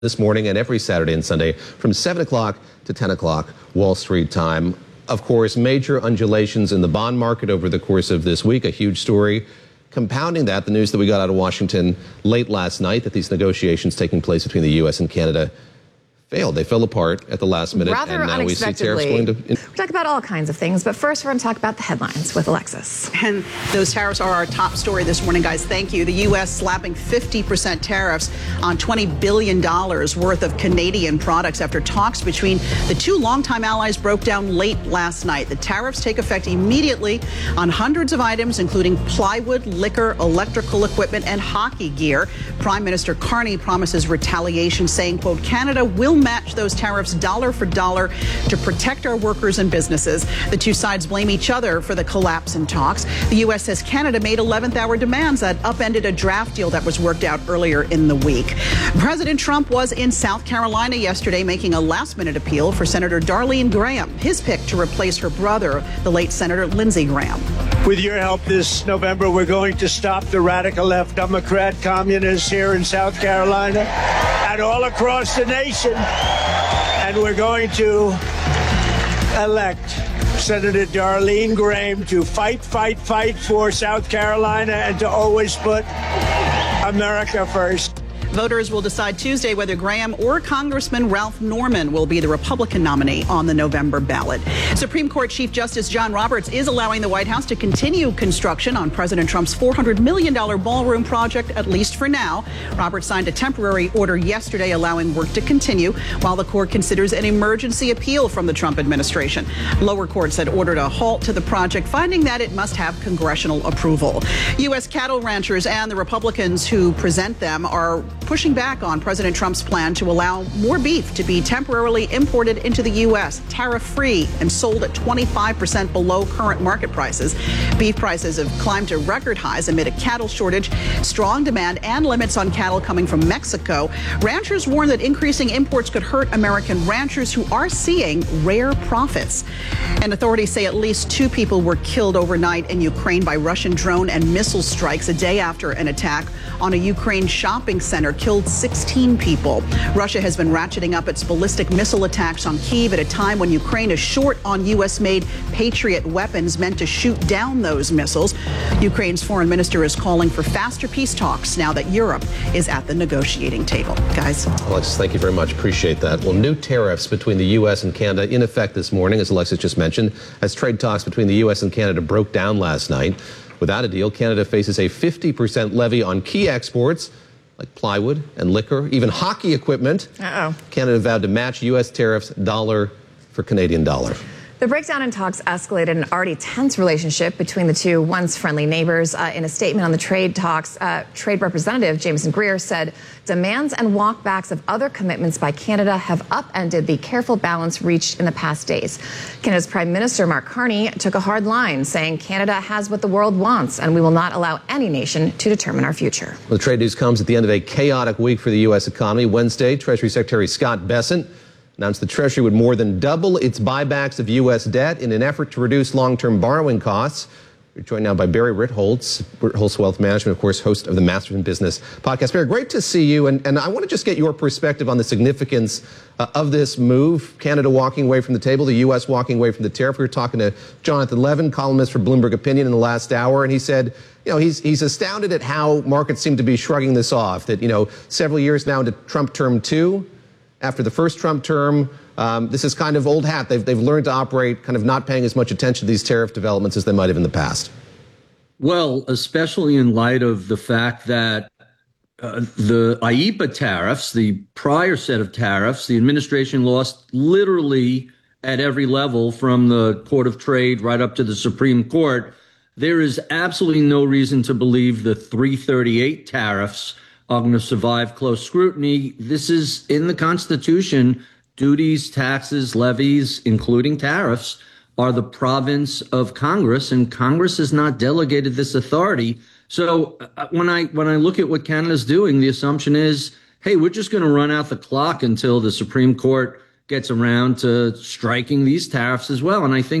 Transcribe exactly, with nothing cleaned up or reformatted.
this morning and every Saturday and Sunday from seven o'clock to ten o'clock Wall Street time. Of course, major undulations in the bond market over the course of this week, a huge story. Compounding that, the news that we got out of Washington late last night that these negotiations taking place between the U S and Canada failed. They fell apart at the last minute. Rather and now we see tariffs going to... We talk about all kinds of things, but first we're going to talk about the headlines with Alexis. And those tariffs are our top story this morning, guys. Thank you. The U S slapping fifty percent tariffs on twenty billion dollars worth of Canadian products after talks between the two longtime allies broke down late last night. The tariffs take effect immediately on hundreds of items, including plywood, liquor, electrical equipment, and hockey gear. Prime Minister Carney promises retaliation, saying, quote, Canada will match those tariffs dollar for dollar to protect our workers and businesses. The two sides blame each other for the collapse in talks. The U S says Canada made eleventh hour demands that upended a draft deal that was worked out earlier in the week. President Trump was in South Carolina yesterday making a last minute appeal for Senator Darlene Graham, his pick to replace her brother, the late Senator Lindsey Graham. With your help this November, we're going to stop the radical left Democrat communists here in South Carolina and all across the nation. And we're going to elect Senator Darlene Graham to fight, fight, fight for South Carolina and to always put America first. Voters will decide Tuesday whether Graham or Congressman Ralph Norman will be the Republican nominee on the November ballot. Supreme Court Chief Justice John Roberts is allowing the White House to continue construction on President Trump's four hundred million dollars ballroom project, at least for now. Roberts signed a temporary order yesterday allowing work to continue while the court considers an emergency appeal from the Trump administration. Lower courts had ordered a halt to the project, finding that it must have congressional approval. U S cattle ranchers and the Republicans who present them are pushing back on President Trump's plan to allow more beef to be temporarily imported into the U S, tariff-free and sold at twenty-five percent below current market prices. Beef prices have climbed to record highs amid a cattle shortage, strong demand, and limits on cattle coming from Mexico. Ranchers warn that increasing imports could hurt American ranchers who are seeing rare profits. And authorities say at least two people were killed overnight in Ukraine by Russian drone and missile strikes a day after an attack on a Ukraine shopping center killed sixteen people. Russia has been ratcheting up its ballistic missile attacks on Kyiv at a time when Ukraine is short on U S-made Patriot weapons meant to shoot down those missiles. Ukraine's foreign minister is calling for faster peace talks now that Europe is at the negotiating table. Guys. Alexis, thank you very much. Appreciate that. Well, new tariffs between the U S and Canada in effect this morning, as Alexis just mentioned, as trade talks between the U S and Canada broke down last night. Without a deal, Canada faces a fifty percent levy on key exports like plywood and liquor, even hockey equipment. Uh-oh. Canada vowed to match U S tariffs dollar for Canadian dollar. The breakdown in talks escalated an already tense relationship between the two once friendly neighbors. Uh, in a statement on the trade talks, uh, Trade Representative Jameson Greer said demands and walkbacks of other commitments by Canada have upended the careful balance reached in the past days. Canada's Prime Minister Mark Carney took a hard line, saying Canada has what the world wants and we will not allow any nation to determine our future. Well, the trade news comes at the end of a chaotic week for the U S economy. Wednesday, Treasury Secretary Scott Bessent announced the Treasury would more than double its buybacks of U S debt in an effort to reduce long-term borrowing costs. We're joined now by Barry Ritholtz, Ritholtz Wealth Management, of course, host of the Masters in Business podcast. Barry, great to see you. And, and I want to just get your perspective on the significance uh, of this move. Canada walking away from the table, the U S walking away from the tariff. We were talking to Jonathan Levin, columnist for Bloomberg Opinion, in the last hour, and he said, you know, he's he's astounded at how markets seem to be shrugging this off, that, you know, several years now into Trump term two. After the first Trump term, um, this is kind of old hat. They've, they've learned to operate kind of not paying as much attention to these tariff developments as they might have in the past. Well, especially in light of the fact that uh, the I E P A tariffs, the prior set of tariffs, the administration lost literally at every level from the Court of Trade right up to the Supreme Court. There is absolutely no reason to believe the three thirty-eight tariffs are going to survive close scrutiny. This is in the Constitution. Duties, taxes, levies, including tariffs, are the province of Congress, and Congress has not delegated this authority. So uh, when I when I look at what Canada's doing, the assumption is, hey, we're just going to run out the clock until the Supreme Court gets around to striking these tariffs as well. And I think